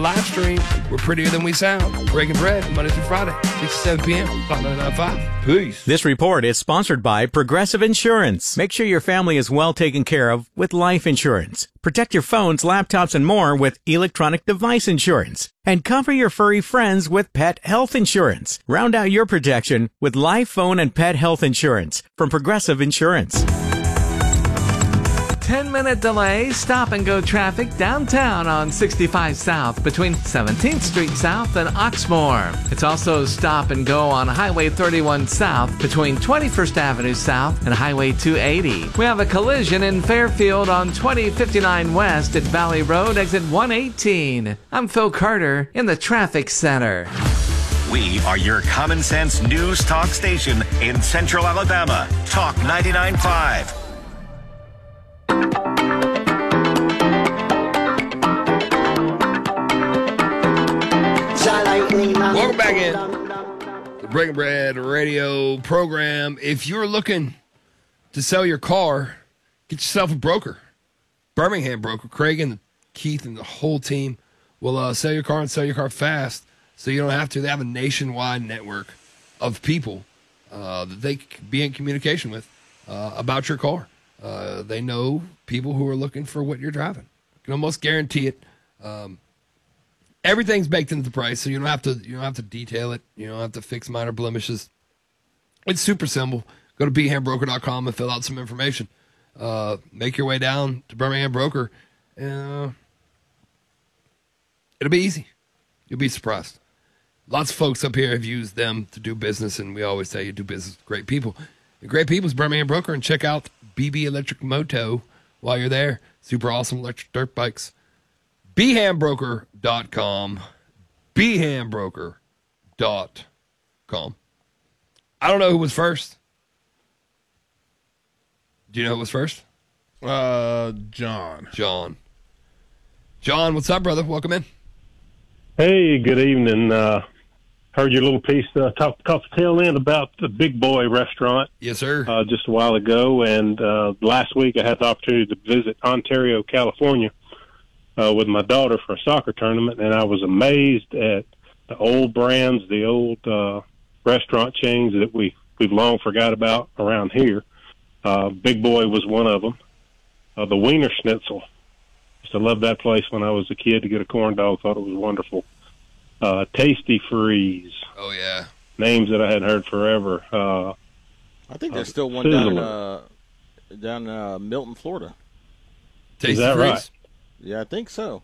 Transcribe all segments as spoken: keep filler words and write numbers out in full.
live stream. We're prettier than we sound. Breaking Bread, Monday through Friday, six to seven p.m. on ninety-nine point five. Peace. This report is sponsored by Progressive Insurance. Make sure your family is well taken care of with life insurance. Protect your phones, laptops, and more with electronic device insurance. And cover your furry friends with pet health insurance. Round out your protection with life, phone, and pet health insurance from Progressive Insurance. ten-minute delay, stop-and-go traffic downtown on sixty-five South between seventeenth Street South and Oxmoor. It's also stop-and-go on Highway thirty-one South between twenty-first Avenue South and Highway two eighty. We have a collision in Fairfield on twenty fifty-nine West at Valley Road, exit one eighteen. I'm Phil Carter in the Traffic Center. We are your common sense news talk station in Central Alabama. Talk ninety-nine point five. Welcome back in the Breaking Bread radio program. If you're looking to sell your car, get yourself a broker. Birmingham Broker, Craig and Keith and the whole team will uh, sell your car and sell your car fast so you don't have to. They have a nationwide network of people uh, that they can be in communication with uh, about your car. Uh, they know people who are looking for what you're driving. You can almost guarantee it. Um, everything's baked into the price, so you don't have to you don't have to detail it. You don't have to fix minor blemishes. It's super simple. Go to Behan Broker dot com and fill out some information. Uh, make your way down to Birmingham Broker. Uh, it'll be easy. You'll be surprised. Lots of folks up here have used them to do business, and we always tell you do business with great people. And great people is Birmingham Broker, and check out B B Electric Moto while you're there. Super awesome electric dirt bikes. Behan Broker dot com. Behan Broker dot com. I don't know who was first. Do you know who was first? Uh, John. John. John, what's up, brother? Welcome in. Hey, good evening. Uh, heard your little piece, uh, talk, talk the tail end about the Big Boy restaurant. Yes, sir. Uh, just a while ago, and uh, last week I had the opportunity to visit Ontario, California, uh, with my daughter for a soccer tournament, and I was amazed at the old brands, the old uh, restaurant chains that we we've long forgot about around here. Uh, Big Boy was one of them. Uh, the Wiener Schnitzel. Used to love that place when I was a kid to get a corn dog. Thought it was wonderful. Uh, Tasty Freeze. Oh, yeah. Names that I hadn't heard forever. Uh, I think there's uh, still one down in, uh, down uh, Milton, Florida. Tasty Is that Freeze? right? Yeah, I think so.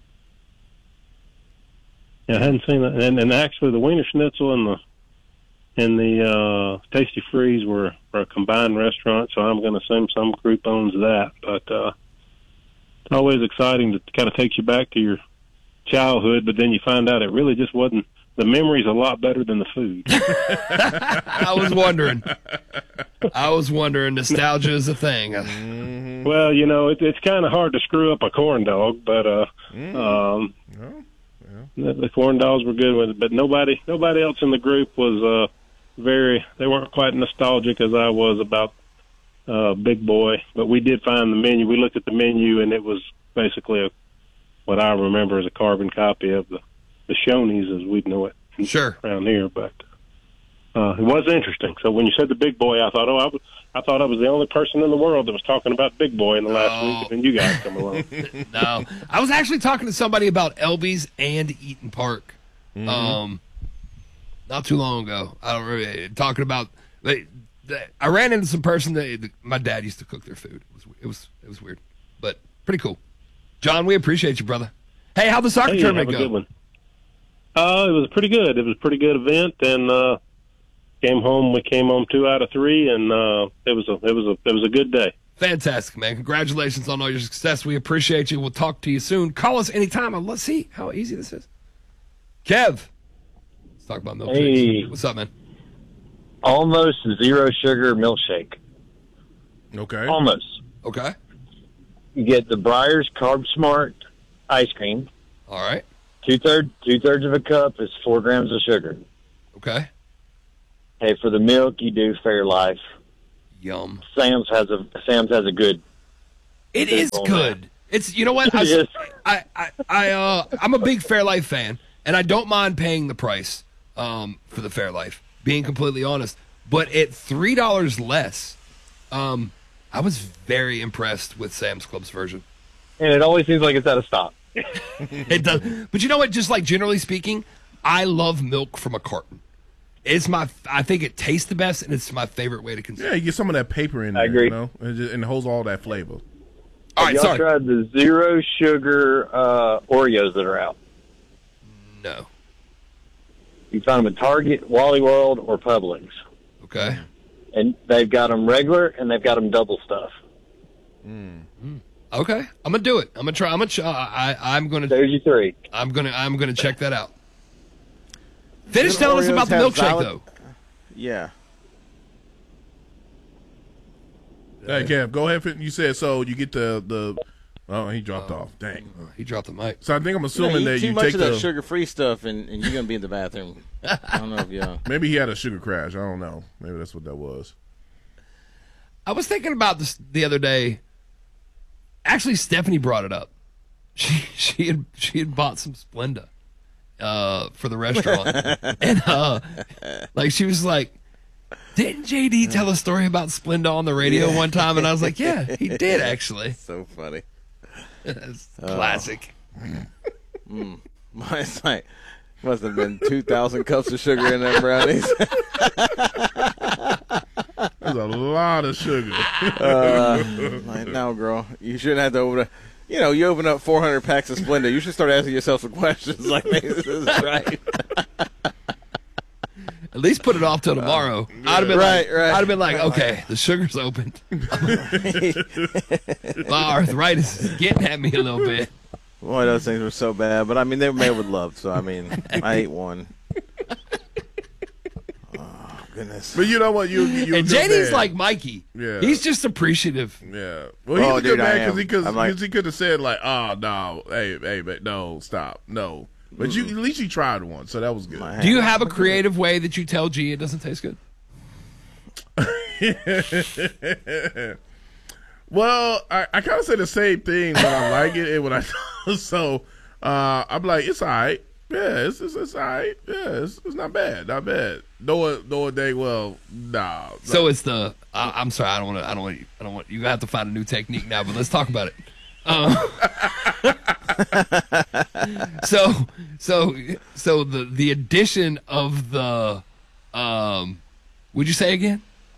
Yeah, I hadn't seen that. And, and actually, the Wiener Schnitzel and the and the uh, Tasty Freeze were, were a combined restaurant, so I'm going to assume some group owns that. But uh, it's always exciting to kind of take you back to your childhood, but then you find out it really just wasn't. The memory's a lot better than the food. I was wondering. I was wondering. Nostalgia is a thing. Mm-hmm. Well, you know, it, it's kind of hard to screw up a corn dog, but uh, mm. um, oh, yeah. the, the corn dogs were good with it. But nobody, nobody else in the group was uh, very. They weren't quite nostalgic as I was about uh, Big Boy. But we did find the menu. We looked at the menu, and it was basically a, what I remember as a carbon copy of the. the Shoney's as we know it sure. around here, but uh, it was interesting. So when you said the Big Boy, I thought, oh, I, was, I thought I was the only person in the world that was talking about Big Boy in the last oh. week, and then you guys come along. No, I was actually talking to somebody about Elby's and Eaton Park, mm-hmm. um, not too long ago. I don't really talking about. They, they, I ran into some person that, that my dad used to cook their food. It was it was it was weird, but pretty cool. John, we appreciate you, brother. Hey, how'd the soccer hey, tournament have a go? Good one. Uh, it was pretty good. It was a pretty good event, and uh, came home. We came home two out of three, and uh, it was a it was a it was a good day. Fantastic, man! Congratulations on all your success. We appreciate you. We'll talk to you soon. Call us anytime. Let's see how easy this is. Kev, let's talk about milkshakes. Hey. What's up, man? Almost zero sugar milkshake. Okay. Almost. Okay. You get the Breyers Carb Smart ice cream. All right. Two thirds two thirds of a cup is four grams of sugar. Okay. Hey, for the milk, you do Fairlife. Yum. Sam's has a Sam's has a good. It is good. It's you know what I, Yes. I I I uh I'm a big Fairlife fan, and I don't mind paying the price um for the Fairlife. Being completely honest, but at three dollars less, um, I was very impressed with Sam's Club's version. And it always seems like it's out of stock. It does, but you know what? Just like generally speaking, I love milk from a carton. It's my, I think it tastes the best, and it's my favorite way to consume. Yeah, you get some of that paper in there, I agree. you know, and it, just, and it holds all that flavor. All right, Y'all sorry. tried the zero sugar uh, Oreos that are out. No. You find them at Target, Wally World, or Publix. Okay. And they've got them regular, and they've got them double stuff. Okay. I'm gonna do it. I'm gonna try. I'm gonna. Ch- I. I'm gonna. There's your three. I'm gonna. I'm gonna check that out. Finish Didn't telling us Oreos about the have milkshake, xylo- though. Yeah. Hey, Kev, go ahead. fin- You said so. You get the the. Oh, he dropped off. Dang. He dropped the mic. So I think I'm You assuming know, that eat too you much take of that the. sugar-free stuff, and, and you're gonna be in the bathroom. I don't know if you. Uh, Maybe he had a sugar crash. I don't know. Maybe that's what that was. I was thinking about this the other day. Actually, Stephanie brought it up. She she had she had bought some Splenda uh, for the restaurant, and uh, like she was like, "Didn't J D tell a story about Splenda on the radio one time?" And I was like, "Yeah, he did actually." so funny. That's classic. It's like must have been two thousand cups of sugar in them brownies. There's a lot of sugar. uh, like, no, girl, you shouldn't have to open. You know, you open up four hundred packs of Splenda. You should start asking yourself some questions like, "Maybe this is right." At least put it off till tomorrow. I'd have been Right, like, right. I'd have been like, okay, the sugar's opened. My arthritis is getting at me a little bit. Boy, those things were so bad. But I mean, they were made with love. So I mean, I ate one. Oh goodness. But you know what? You you. And J D's like Mikey. Yeah. He's just appreciative. Yeah. Well, he's Oh, a good dude, I man am. because he could I'm like- he could have said like, "Oh no, hey hey, but no, stop, no." But you at least you tried one, so that was good. My Do you have a creative way that you tell G it doesn't taste good? Well, I, I kind of say the same thing when I like it and when I so uh, I'm like, it's all right. Yeah, it's it's, it's all right. Yeah, it's, it's not bad, not bad. No, no, dang well, nah. So it's the. Uh, I'm sorry, I don't want to. I don't want. You, I don't want. You have to find a new technique now. But let's talk about it. Um, so so so the the addition of the. Um, would you say again?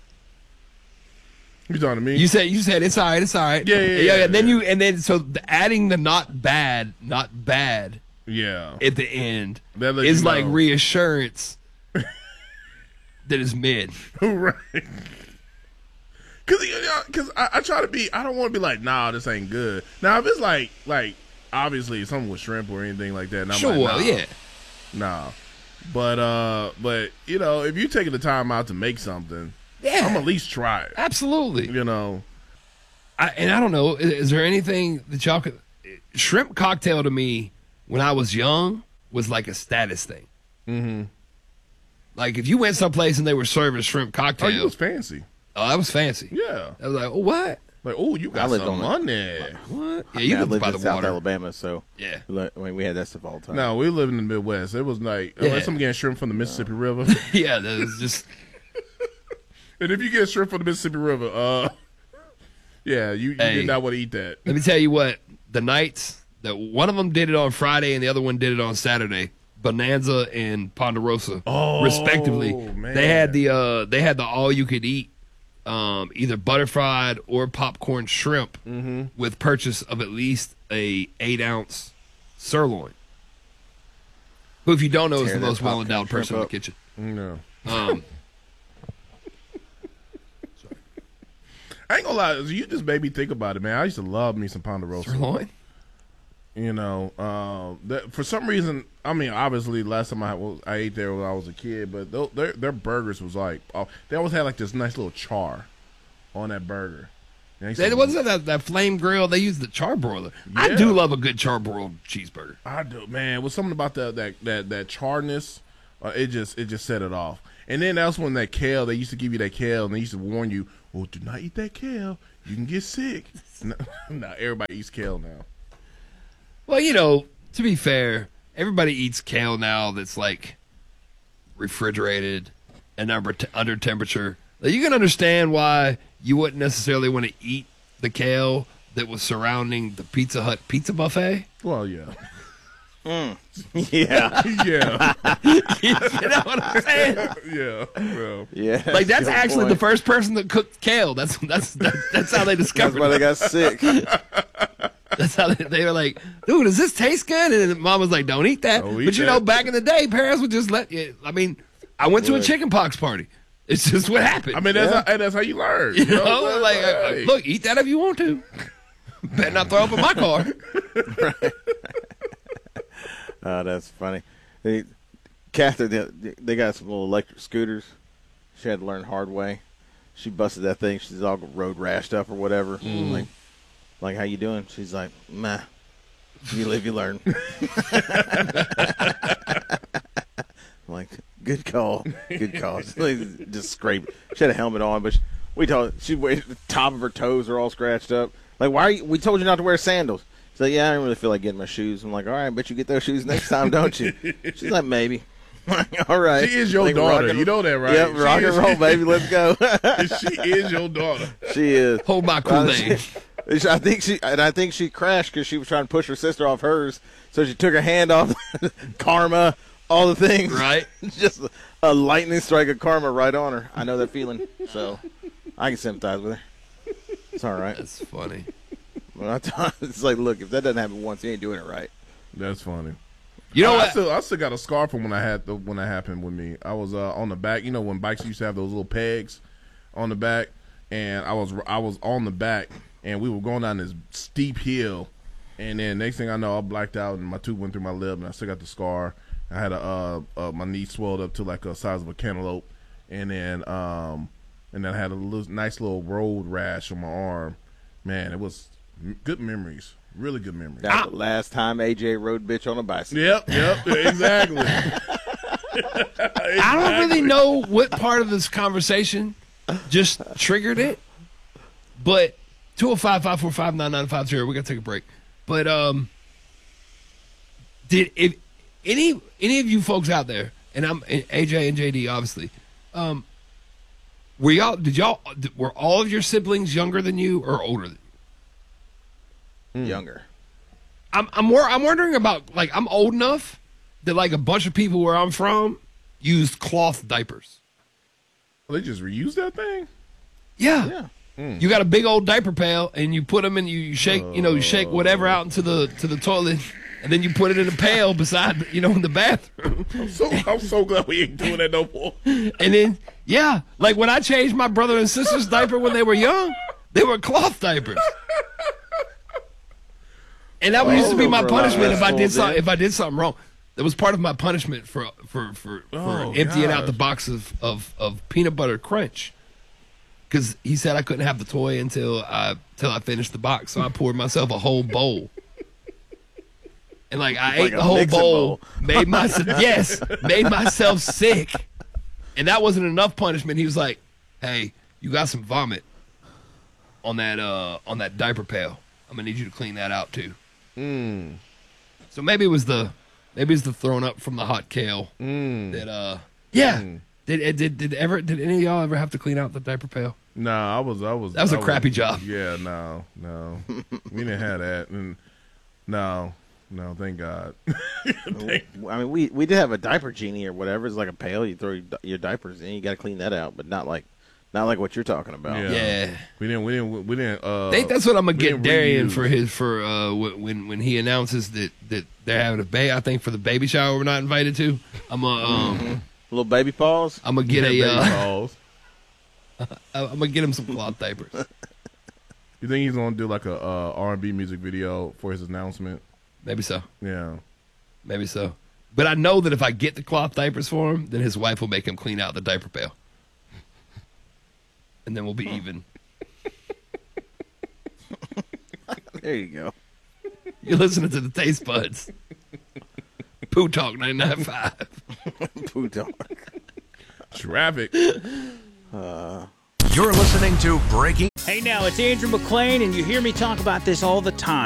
You talking to me? You said you said it's all right. It's all right. Yeah, yeah, yeah, And then yeah. you and then so the, adding the not bad, not bad yeah. at the end That lets is you like know. reassurance that it's mid. Right. Cause, you know, cause I, I try to be. I don't want to be like, nah, this ain't good. Now, if it's like, like obviously something with shrimp or anything like that, and I'm Sure, like, nah, yeah. nah. But uh, but you know, if you're taking the time out to make something, Yeah. I'm at least try it. Absolutely. You know, I, and I don't know, is, is there anything that y'all could. Shrimp cocktail to me when I was young was like a status thing. mm-hmm. Like if you went someplace and they were serving shrimp Oh, cocktail, you was fancy. oh, that was fancy. Yeah. I was like, oh, what? Like, oh, you I got lived some on money. What? Yeah, I you mean, I lived lived by in the South water. Alabama, so Yeah. I mean, we had that stuff all the time. No, we live in the Midwest. It was like Yeah. unless I'm getting shrimp from the Mississippi River, Yeah, that was just. and if you get shrimp from the Mississippi River, uh, yeah, you, you Hey. did not want to eat that. Let me tell you what, the nights that one of them did it on Friday and the other one did it on Saturday, Bonanza and Ponderosa, Oh, respectively. man. They had the uh, they had the all you could eat, um, either butterfried or popcorn shrimp Mm-hmm. with purchase of at least a eight ounce sirloin. Who, if you don't know, is Tear the that most well popcorn endowed person in the shrimp kitchen. No. Um, I ain't gonna lie, you just made me think about it, man. I used to love me some Ponderosa. sirloin. You know, um, that, for some reason, I mean, obviously, last time I was, I ate there when I was a kid, but tho- their their burgers was like, oh, they always had like this nice little char on that burger. And I used to- It wasn't that that flame grill. They used the charbroiler. I Yeah. do love a good charbroiled cheeseburger. I do, man. It was something about that that that that charness. Uh, it just it just set it off. And then that's when that kale, they used to give you that kale, and they used to warn you "Oh, do not eat that kale. You can get sick." No, no, everybody eats kale now. Well, you know, to be fair, everybody eats kale now that's like refrigerated and under, under temperature. Like, you can understand why you wouldn't necessarily want to eat the kale that was surrounding the Pizza Hut pizza buffet. Well, yeah. Mm. Yeah. Yeah. You know what I'm saying? Yeah. Well. Yeah. Like, that's good actually point. the first person that cooked kale. That's that's that's, that's how they That's discovered why they it. got sick. That's how they, they were like, dude, does this taste good? And then mom was like, don't eat that. Don't eat but you that. know, back in the day, parents would just let you. I mean, I went to a Would. chicken pox party. It's just what happened. I mean, that's Yeah. how, that's how you learn. you know, like, uh, Hey. look, eat that if you want to. Better not throw up in my car. Oh, that's funny. They, Catherine, they, they got some little electric scooters. She had to learn the hard way. She busted that thing. She's all road rashed up or whatever. Mm. Like, like, how you doing? She's like, meh. You live, you learn. I'm like, good call. Good call. Just scrape. She had a helmet on, but she, we told she the top of her toes are all scratched up. Like, why are you, we told you not to wear sandals. She's like, yeah, I don't really feel like getting my shoes. I'm like, all right, bet you get those shoes next time, don't you? She's like, maybe. All right. She is your Like, daughter. rock and- You know that, right? Yep, She rock and is- roll, baby. Let's go. She is your daughter. She is. Hold my Kool-Aid. I think she and I think she crashed because she was trying to push her sister off hers, so she took her hand off karma, all the things. Right. Just a, a lightning strike of karma right on her. I know that feeling, so I can sympathize with her. It's all right. That's funny. When I tell, it's like, look, if that doesn't happen once, you ain't doing it right. That's funny. You know I, I what? still, I still got a scar from when I had the when that happened with me. I was uh, on the back. You know when bikes used to have those little pegs on the back, and I was I was on the back, and we were going down this steep hill, and then next thing I know, I blacked out, and my tooth went through my lip, and I still got the scar. I had a uh, uh, my knee swelled up to like the size of a cantaloupe, and then um, and then I had a little, nice little road rash on my arm. Man, it was m- good memories. Really good memories. That was the last time A J rode bitch on a bicycle. Yep, yep, exactly. I don't really know what part of this conversation just triggered it, but two oh five, five four five, nine nine five zero, we got to take a break. But um, did if any any of you folks out there, and I'm and A J and J D obviously, um, were y'all did y'all were all of your siblings younger than you or older than you? Younger. I'm I'm more I'm wondering about, like, I'm old enough that like a bunch of people where I'm from used cloth diapers. They just reused that thing? Yeah. Yeah. You got a big old diaper pail and you put them in, you shake, you know, you shake whatever out into the to the toilet, and then you put it in a pail beside, you know, in the bathroom. So I'm so glad we ain't doing that no more. And then, yeah, like when I changed my brother and sister's diaper when they were young, they were cloth diapers. And that used to be my for a lot of punishment if I did assholes, something. yeah. If I did something wrong, that was part of my punishment for for for, for Oh, emptying out gosh. the box of, of, of peanut butter crunch. Because he said I couldn't have the toy until I till I finished the box, so I poured myself a whole bowl. And like I Like ate a the whole mixing bowl, bowl. made myself yes, made myself sick, and that wasn't enough punishment. He was like, "Hey, you got some vomit on that uh on that diaper pail. I'm gonna need you to clean that out too." Mm. So maybe it was the maybe it's the thrown up from the hot kale Mm. that uh yeah. Mm. Did did did ever did any of y'all ever have to clean out the diaper pail? Nah, I was, I was. That was a I crappy job. Yeah, no, no, we didn't have that, and no, no, thank God. Thank- I mean, we we did have a diaper genie or whatever. It's like a pail. You throw your, your diapers in. You got to clean that out, but not like not like what you're talking about. Yeah. Yeah. we didn't, we didn't, we didn't. Uh, I think that's what I'm gonna we get didn't Darian reuse. for his for uh wh- when when he announces that that they're having a baby. I think for the baby shower we're not invited to. I'm gonna um Little baby paws. I'm gonna get Yeah, a baby uh, balls. I'm gonna get him some cloth diapers. You think he's gonna do like a uh, R and B music video for his announcement? Maybe so. Yeah. Maybe so. But I know that if I get the cloth diapers for him, then his wife will make him clean out the diaper pail. And then we'll be even. There you go. You're listening to the Taste Buds. Poo Talk ninety-nine point five. Poo dog. Traffic. Uh, You're listening to Breaking. Hey now, it's Andrew McClain, and you hear me talk about this all the time.